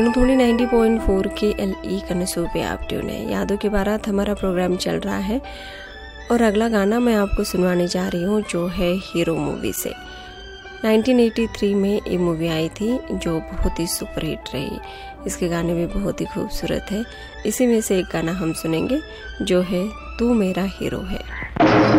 थोड़ी 90.4 KLE कनसू पे आप ट्यून है। यादों के बारात हमारा प्रोग्राम चल रहा है और अगला गाना मैं आपको सुनवाने जा रही हूँ जो है हीरो मूवी से। 1983 में ये मूवी आई थी जो बहुत ही सुपरहिट रही। इसके गाने भी बहुत ही खूबसूरत है। इसी में से एक गाना हम सुनेंगे जो है तू मेरा हीरो है।